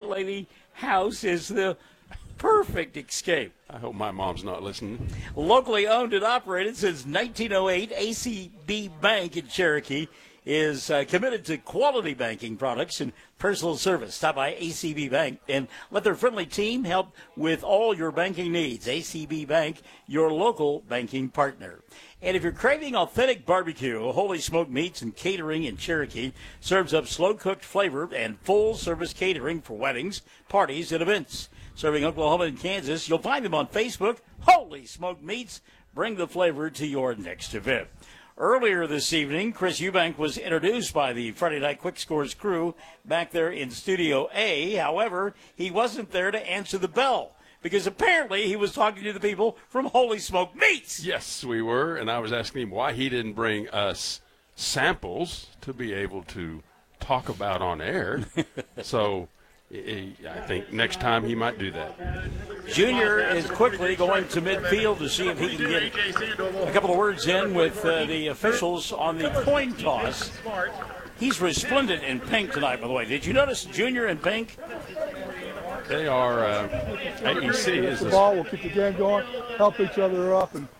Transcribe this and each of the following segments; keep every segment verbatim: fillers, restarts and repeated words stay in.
Lady house is the perfect escape. I hope my mom's not listening. Locally owned and operated since nineteen oh eight, A C B Bank in Cherokee is uh, committed to quality banking products and personal service. Stop by A C B Bank and let their friendly team help with all your banking needs. A C B Bank, your local banking partner. And if you're craving authentic barbecue, Holy Smoke Meats and Catering in Cherokee serves up slow-cooked flavor and full-service catering for weddings, parties, and events. Serving Oklahoma and Kansas, you'll find them on Facebook. Holy Smoke Meats, bring the flavor to your next event. Earlier this evening, Chris Eubank was introduced by the Friday Night Quick Scores crew back there in Studio A. However, he wasn't there to answer the bell because apparently he was talking to the people from Holy Smoke Meats. Yes, we were, and I was asking him why he didn't bring us samples to be able to talk about on air. So I think next time he might do that. Junior is quickly going to midfield to see if he can get a couple of words in with uh, the officials on the coin toss. He's resplendent in pink tonight, by the way. Did you notice Junior in pink? They are uh, A E C. Is the ball. We'll keep the game going, help each other up. And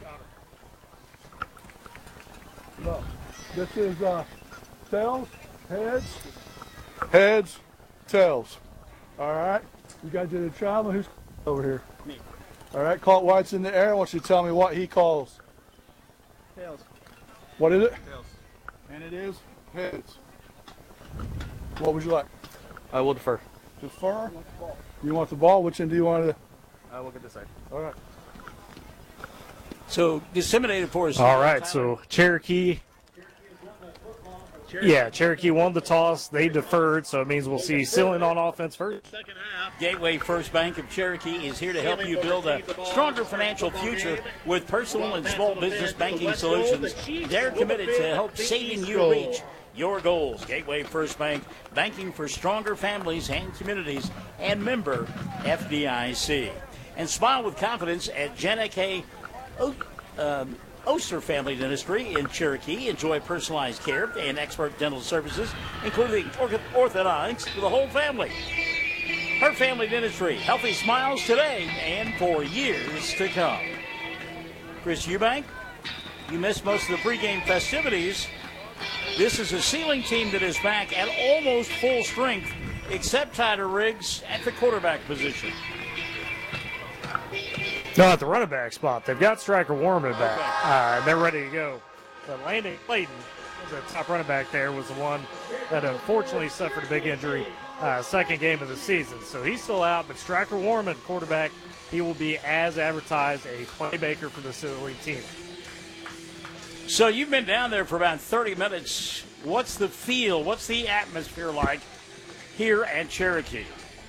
no, this is uh, tails, heads, heads, tails. All right. You guys did a trial. Who's over here? Me. All right. Colt White's in the air. I want you to tell me what he calls. Tails. What is it? Tails. And it is heads. What would you like? I will defer. Defer. You want the ball? Which end do you want to? I will get this side. All right. So disseminated for us. All right. So Cherokee. Yeah, Cherokee won the toss. They deferred, so it means we'll see Sealing on offense first. Gateway First Bank of Cherokee is here to help you build a stronger financial future with personal and small business banking solutions. They're committed to help saving you reach your goals. Gateway First Bank, banking for stronger families and communities, and member F D I C. And smile with confidence at Jenna K. O- um, Oster Family Dentistry in Cherokee. Enjoy personalized care and expert dental services, including orth- orthodontics for the whole family. Her Family Dentistry, healthy smiles today and for years to come. Chris Eubank, you missed most of the pregame festivities. This is a Sealing team that is back at almost full strength, except Tyler Riggs at the quarterback position. No, at the running back spot. They've got Striker Warman back. Uh, they're ready to go. But Landon Clayton, the top running back there, was the one that unfortunately suffered a big injury uh, second game of the season. So he's still out, but Striker Warman, quarterback, he will be, as advertised, a playmaker for the Sealing team. So you've been down there for about thirty minutes. What's the feel? What's the atmosphere like here at Cherokee?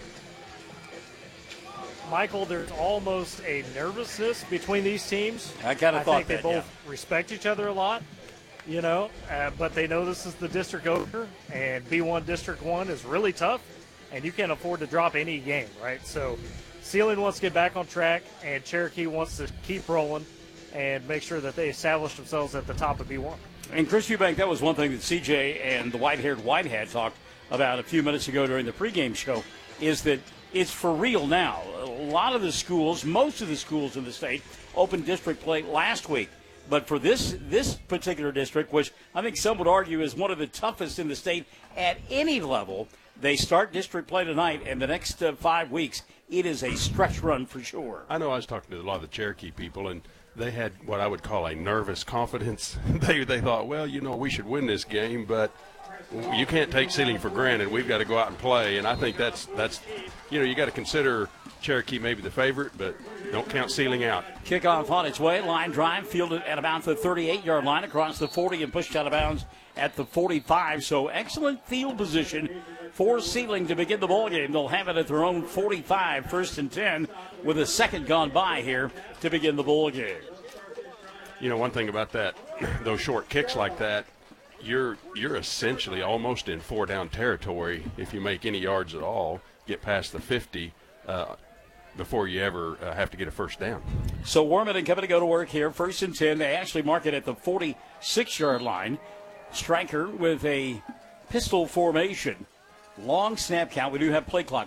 Michael, there's almost a nervousness between these teams. I kind of thought think that, they both yeah. respect each other a lot, you know, uh, but they know this is the district opener, and B one District one is really tough, and you can't afford to drop any game, right? So Sealing wants to get back on track, and Cherokee wants to keep rolling and make sure that they establish themselves at the top of B one. And Chris Eubank, that was one thing that C J and the white-haired Whitehead talked about a few minutes ago during the pregame show, is that it's for real now. A lot of the schools, most of the schools in the state, opened district play last week. But for this this particular district, which I think some would argue is one of the toughest in the state at any level, they start district play tonight, and the next uh, five weeks, it is a stretch run for sure. I know I was talking to a lot of the Cherokee people, and they had what I would call a nervous confidence. they they thought, well, you know, we should win this game, but you can't take Sealing for granted. We've got to go out and play, and I think that's that's you know, you got to consider Cherokee maybe the favorite, but don't count Sealing out. Kickoff on its way. Line drive fielded at about the thirty-eight-yard line across the forty and pushed out of bounds at the forty-five. So excellent field position for Sealing to begin the ballgame. They'll have it at their own forty-five, first and ten, with a second gone by here to begin the ballgame. You know, one thing about that, those short kicks like that, you're you're essentially almost in four-down territory if you make any yards at all, get past the fifty, uh, before you ever uh, have to get a first down. So Warman and company go to work here, first and ten. They actually mark it at the forty-six-yard line. Striker with a pistol formation. Long snap count. We do have play clock